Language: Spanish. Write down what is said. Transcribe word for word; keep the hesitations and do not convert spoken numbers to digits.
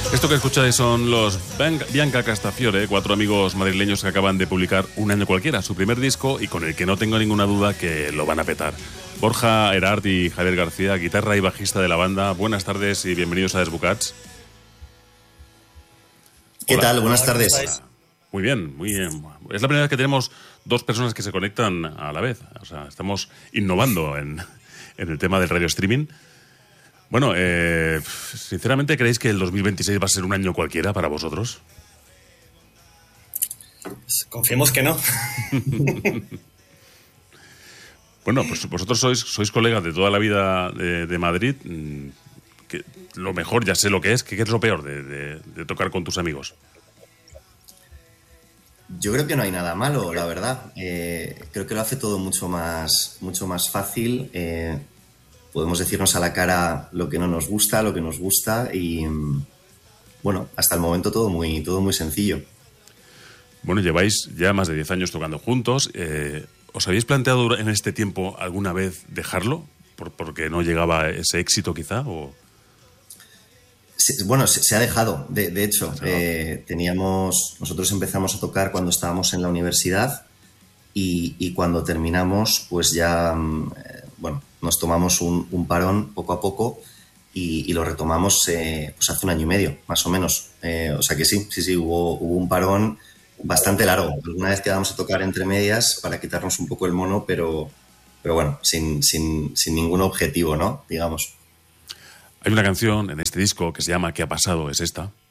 Esto que escucháis son los Bianca Castafiore, cuatro amigos madrileños que acaban de publicar Un año cualquiera, su primer disco, y con el que no tengo ninguna duda que lo van a petar. Borja Erard y Javier García, guitarra y bajista de la banda, buenas tardes y bienvenidos a Desbucats. ¿Qué Hola. tal? Buenas tardes. Hola. Muy bien, muy bien. Es la primera vez que tenemos dos personas que se conectan a la vez. O sea, estamos innovando en, en el tema del radio streaming. Bueno, eh, sinceramente, ¿creéis que el dos mil veintiséis va a ser un año cualquiera para vosotros? Confiemos que no. Bueno, pues vosotros sois, sois colegas de toda la vida de, de Madrid. Que lo mejor, ya sé lo que es. ¿Qué es lo peor de, de, de tocar con tus amigos? Yo creo que no hay nada malo, la verdad. Eh, creo que lo hace todo mucho más, mucho más fácil. Eh, podemos decirnos a la cara lo que no nos gusta, lo que nos gusta y, bueno, hasta el momento todo muy, todo muy sencillo. Bueno, lleváis ya más de diez años tocando juntos. Eh, ¿Os habéis planteado en este tiempo alguna vez dejarlo? ¿Por, porque no llegaba ese éxito quizá? O... Sí, bueno, se, se ha dejado, de, de hecho. Eh, teníamos, nosotros empezamos a tocar cuando estábamos en la universidad y, y cuando terminamos, pues ya, eh, bueno, nos tomamos un, un parón poco a poco y, y lo retomamos eh, pues hace un año y medio, más o menos. Eh, o sea que sí, sí, sí, hubo, hubo un parón bastante largo. Alguna vez quedábamos a tocar entre medias para quitarnos un poco el mono, pero, pero bueno, sin, sin, sin ningún objetivo, ¿no? Digamos. Hay una canción en este disco que se llama ¿Qué ha pasado? Es esta.